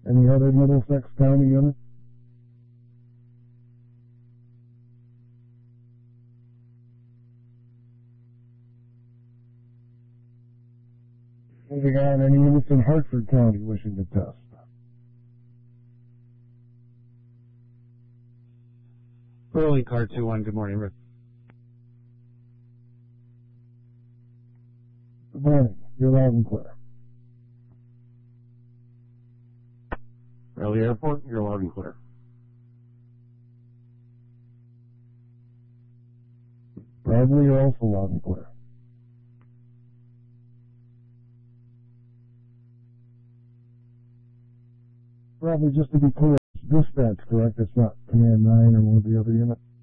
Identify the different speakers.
Speaker 1: Any other Middlesex County unit? Moving on, any units in Hartford County wishing to test?
Speaker 2: Early car 2-1, good morning, Rick.
Speaker 1: Good morning, you're loud and clear.
Speaker 3: Raleigh Airport, you're loud and clear.
Speaker 1: Bradley, you're also loud and clear. Bradley, just to be clear, it's dispatch, correct? It's not Command 9 or one of the other units?